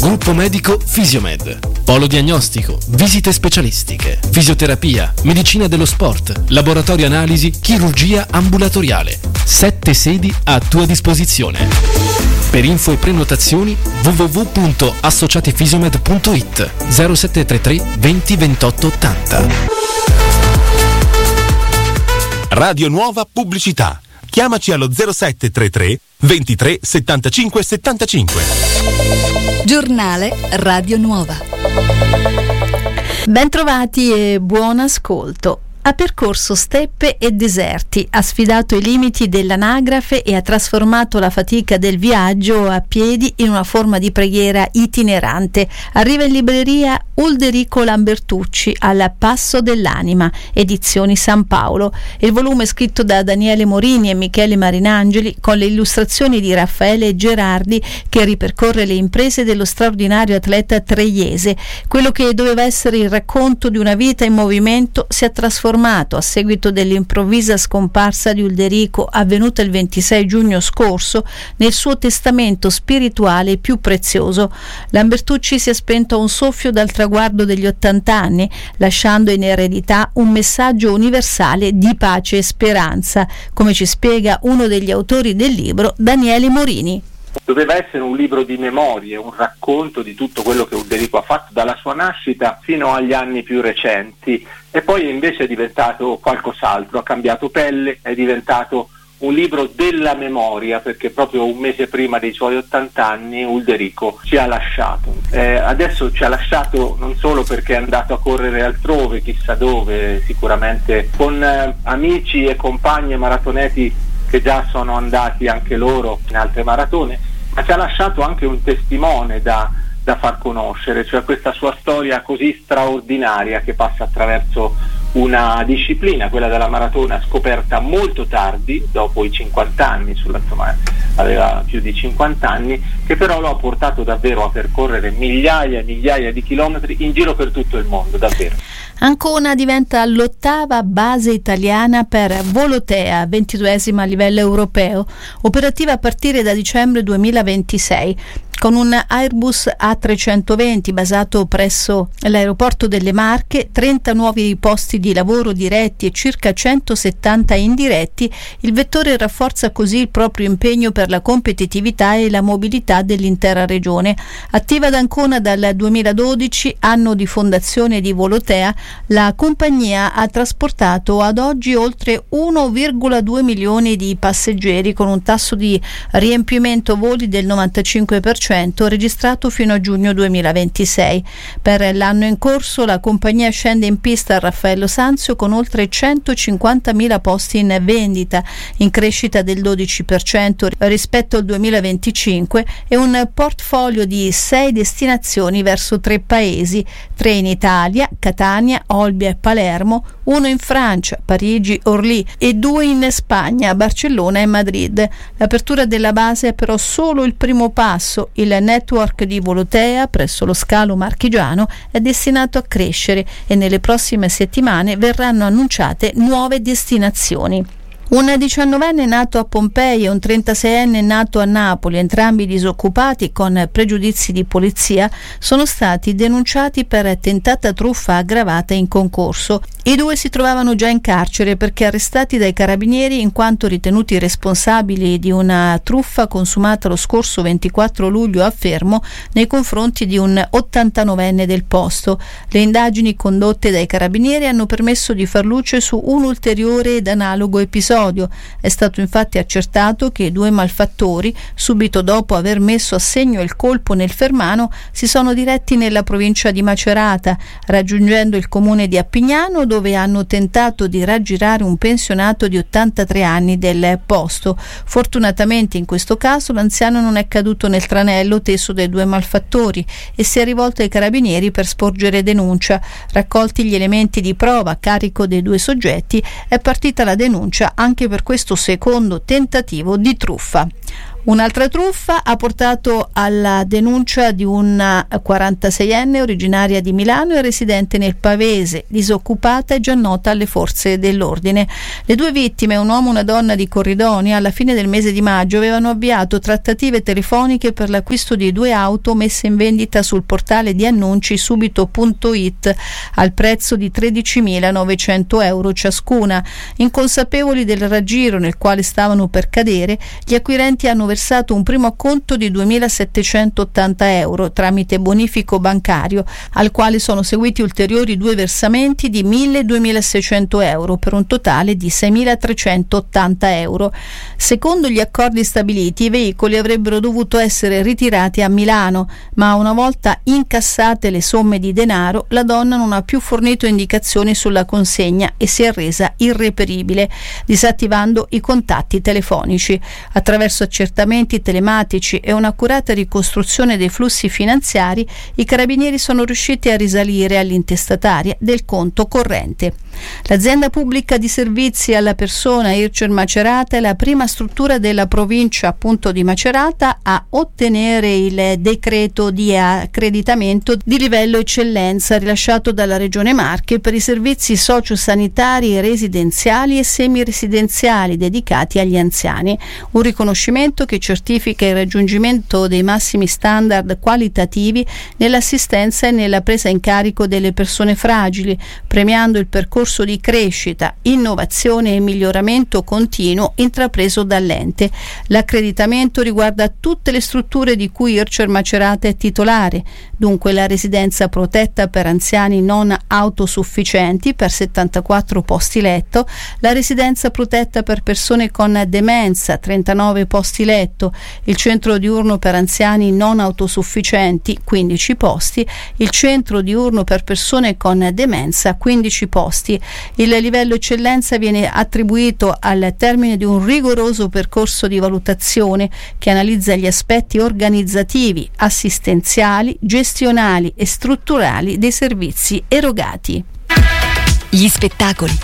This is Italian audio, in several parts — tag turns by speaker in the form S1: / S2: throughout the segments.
S1: Gruppo medico Fisiomed. Polo diagnostico, visite specialistiche, fisioterapia, medicina dello sport, laboratorio analisi, chirurgia ambulatoriale. 7 sedi a tua disposizione. Per info e prenotazioni www.associatifisiomed.it 0733 20 28 80.
S2: Radio Nuova Pubblicità. Chiamaci allo 0733 23 75 75.
S3: Giornale Radio Nuova. Bentrovati e buon ascolto. Ha percorso steppe e deserti, ha sfidato i limiti dell'anagrafe e ha trasformato la fatica del viaggio a piedi in una forma di preghiera itinerante. Arriva in libreria Ulderico Lambertucci, Al passo dell'anima, edizioni San Paolo. Il volume scritto da Daniele Morini e Michele Marinangeli con le illustrazioni di Raffaele Gerardi, che ripercorre le imprese dello straordinario atleta treiese. Quello che doveva essere il racconto di una vita in movimento si è trasformato a seguito dell'improvvisa scomparsa di Ulderico avvenuta il 26 giugno scorso nel suo testamento spirituale più prezioso. Lambertucci si è spento a un soffio dal traguardo degli 80 anni, lasciando in eredità un messaggio universale di pace e speranza, come ci spiega uno degli autori del libro, Daniele Morini.
S4: Doveva essere un libro di memorie, un racconto di tutto quello che Ulderico ha fatto dalla sua nascita fino agli anni più recenti, e poi invece è diventato qualcos'altro, ha cambiato pelle, è diventato un libro della memoria, perché proprio un mese prima dei suoi 80 anni Ulderico ci ha lasciato. Adesso ci ha lasciato non solo perché è andato a correre altrove, chissà dove, sicuramente con amici e compagni maratoneti che già sono andati anche loro in altre maratone, ma ci ha lasciato anche un testimone da far conoscere, cioè questa sua storia così straordinaria che passa attraverso una disciplina, quella della maratona, scoperta molto tardi, dopo i 50 anni, insomma aveva più di 50 anni, che però lo ha portato davvero a percorrere migliaia e migliaia di chilometri in giro per tutto il mondo, davvero.
S3: Ancona diventa l'8ª base italiana per Volotea, 22esima a livello europeo, operativa a partire da dicembre 2026. Con un Airbus A320 basato presso l'aeroporto delle Marche, 30 nuovi posti di lavoro diretti e circa 170 indiretti, il vettore rafforza così il proprio impegno per la competitività e la mobilità dell'intera regione. Attiva ad Ancona dal 2012, anno di fondazione di Volotea, la compagnia ha trasportato ad oggi oltre 1,2 milioni di passeggeri, con un tasso di riempimento voli del 95%, registrato fino a giugno 2026. Per l'anno in corso la compagnia scende in pista a Raffaello Sanzio con oltre 150.000 posti in vendita, in crescita del 12% rispetto al 2025, e un portfolio di 6 destinazioni verso 3 paesi, 3 in Italia, Catania, Olbia e Palermo, 1 in Francia, Parigi, Orly, e 2 in Spagna, Barcellona e Madrid. L'apertura della base è però solo il primo passo. Il network di Volotea presso lo scalo marchigiano è destinato a crescere e nelle prossime settimane verranno annunciate nuove destinazioni. Un 19enne nato a Pompei e un 36enne nato a Napoli, entrambi disoccupati con pregiudizi di polizia, sono stati denunciati per tentata truffa aggravata in concorso. I due si trovavano già in carcere perché arrestati dai carabinieri in quanto ritenuti responsabili di una truffa consumata lo scorso 24 luglio a Fermo nei confronti di un 89enne del posto. Le indagini condotte dai carabinieri hanno permesso di far luce su un ulteriore ed analogo episodio. È stato infatti accertato che 2 malfattori, subito dopo aver messo a segno il colpo nel Fermano, si sono diretti nella provincia di Macerata, raggiungendo il comune di Appignano, dove hanno tentato di raggirare un pensionato di 83 anni del posto. Fortunatamente in questo caso l'anziano non è caduto nel tranello teso dai 2 malfattori e si è rivolto ai carabinieri per sporgere denuncia. Raccolti gli elementi di prova a carico dei 2 soggetti, è partita la denuncia anche per questo secondo tentativo di truffa. Un'altra truffa ha portato alla denuncia di una 46enne originaria di Milano e residente nel Pavese, disoccupata e già nota alle forze dell'ordine. Le due vittime, un uomo e una donna di Corridonia, alla fine del mese di maggio avevano avviato trattative telefoniche per l'acquisto di 2 auto messe in vendita sul portale di annunci subito.it al prezzo di 13.900 euro ciascuna. Inconsapevoli del raggiro nel quale stavano per cadere, gli acquirenti hanno versato un primo acconto di 2.780 euro tramite bonifico bancario, al quale sono seguiti ulteriori 2 versamenti di 1.000 e 2.600 euro per un totale di 6.380 euro. Secondo gli accordi stabiliti, i veicoli avrebbero dovuto essere ritirati a Milano, ma una volta incassate le somme di denaro, la donna non ha più fornito indicazioni sulla consegna e si è resa irreperibile, disattivando i contatti telefonici. Attraverso accertamenti telematici e un'accurata ricostruzione dei flussi finanziari, i carabinieri sono riusciti a risalire all'intestataria del conto corrente. L'azienda pubblica di servizi alla persona Ircer Macerata è la prima struttura della provincia appunto di Macerata a ottenere il decreto di accreditamento di livello eccellenza rilasciato dalla Regione Marche per i servizi sociosanitari, residenziali e semiresidenziali dedicati agli anziani, un riconoscimento che certifica il raggiungimento dei massimi standard qualitativi nell'assistenza e nella presa in carico delle persone fragili, premiando il percorso di crescita, innovazione e miglioramento continuo intrapreso dall'ente. L'accreditamento riguarda tutte le strutture di cui Ircer Macerata è titolare, dunque la residenza protetta per anziani non autosufficienti per 74 posti letto, la residenza protetta per persone con demenza 39 posti letto, il centro diurno per anziani non autosufficienti 15 posti, il centro diurno per persone con demenza 15 posti. Il livello eccellenza viene attribuito al termine di un rigoroso percorso di valutazione che analizza gli aspetti organizzativi, assistenziali, gestionali e strutturali dei servizi erogati.
S5: Gli spettacoli.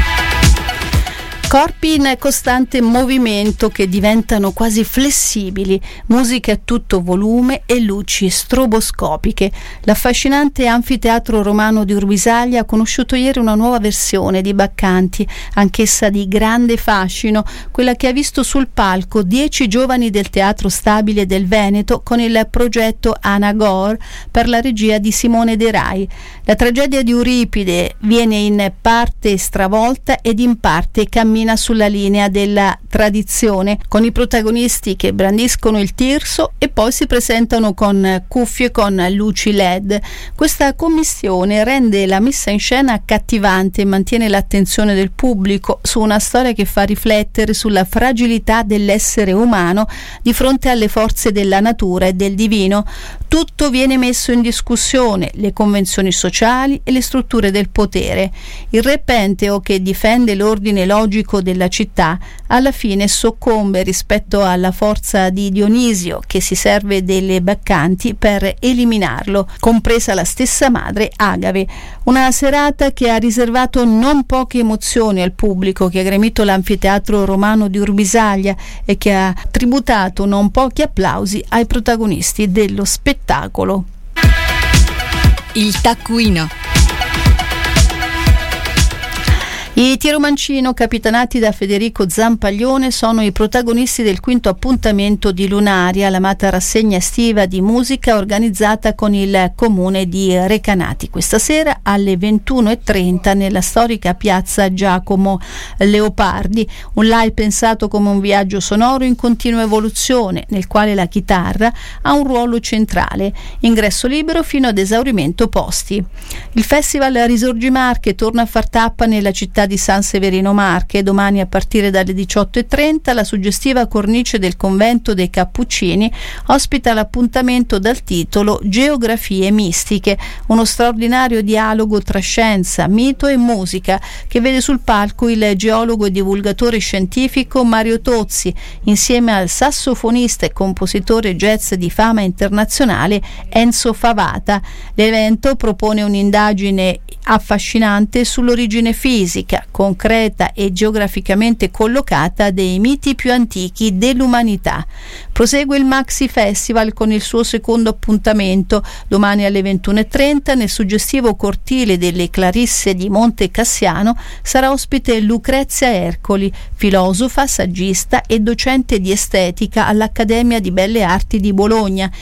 S3: Corpi in costante movimento che diventano quasi flessibili, musica a tutto volume e luci stroboscopiche. L'affascinante anfiteatro romano di Urbisaglia ha conosciuto ieri una nuova versione di Baccanti, anch'essa di grande fascino, quella che ha visto sul palco 10 giovani del Teatro Stabile del Veneto con il progetto Anagor per la regia di Simone De Rai. La tragedia di Euripide viene in parte stravolta ed in parte cammina sulla linea della tradizione, con i protagonisti che brandiscono il tirso e poi si presentano con cuffie con luci LED. Questa commistione rende la messa in scena accattivante e mantiene l'attenzione del pubblico su una storia che fa riflettere sulla fragilità dell'essere umano di fronte alle forze della natura e del divino. Tutto viene messo in discussione, le convenzioni sociali e le strutture del potere. Il re Penteo, che difende l'ordine logico della città, alla fine soccombe rispetto alla forza di Dionisio, che si serve delle Baccanti per eliminarlo, compresa la stessa madre Agave. Una serata che ha riservato non poche emozioni al pubblico che ha gremito l'anfiteatro romano di Urbisaglia e che ha tributato non pochi applausi ai protagonisti dello spettacolo.
S5: Il taccuino.
S3: I Tiro Mancino, capitanati da Federico Zampaglione, sono i protagonisti del 5° appuntamento di Lunaria, l'amata rassegna estiva di musica organizzata con il comune di Recanati. Questa sera alle 21:30 nella storica piazza Giacomo Leopardi, un live pensato come un viaggio sonoro in continua evoluzione, nel quale la chitarra ha un ruolo centrale. Ingresso libero fino ad esaurimento posti. Il Festival Risorgi Marche torna a far tappa nella città di San Severino Marche. Domani a partire dalle 18:30 la suggestiva cornice del convento dei Cappuccini ospita l'appuntamento dal titolo Geografie mistiche, uno straordinario dialogo tra scienza, mito e musica che vede sul palco il geologo e divulgatore scientifico Mario Tozzi insieme al sassofonista e compositore jazz di fama internazionale Enzo Favata. L'evento propone un'indagine affascinante sull'origine fisica, ricerca concreta e geograficamente collocata dei miti più antichi dell'umanità. Prosegue il Maxi Festival con il suo secondo appuntamento domani alle 21:30 nel suggestivo cortile delle Clarisse di Monte Cassiano. Sarà ospite Lucrezia Ercoli, filosofa, saggista e docente di estetica all'Accademia di Belle Arti di Bologna,